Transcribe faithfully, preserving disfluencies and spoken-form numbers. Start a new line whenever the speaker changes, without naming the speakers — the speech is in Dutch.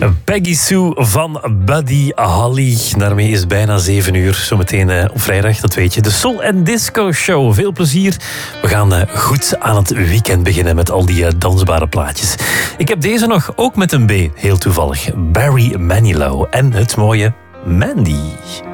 Peggy Sue van Buddy Holly. Daarmee is het bijna zeven uur. Zometeen uh, op vrijdag, dat weet je. De Soul and Disco Show. Veel plezier. We gaan uh, goed aan het weekend beginnen met al die uh, dansbare plaatjes. Ik heb deze nog, ook met een B, heel toevallig. Barry Manilow en het mooie Mandy.